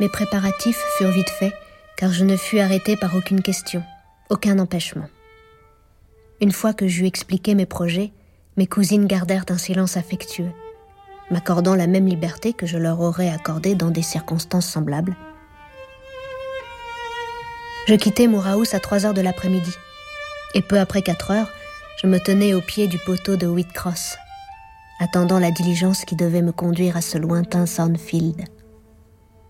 Mes préparatifs furent vite faits, car je ne fus arrêtée par aucune question, aucun empêchement. Une fois que j'eus expliqué mes projets, mes cousines gardèrent un silence affectueux, m'accordant la même liberté que je leur aurais accordée dans des circonstances semblables. Je quittai Moorhouse à 3h de l'après-midi, et peu après 4h, je me tenais au pied du poteau de Whitcross, attendant la diligence qui devait me conduire à ce lointain Thornfield.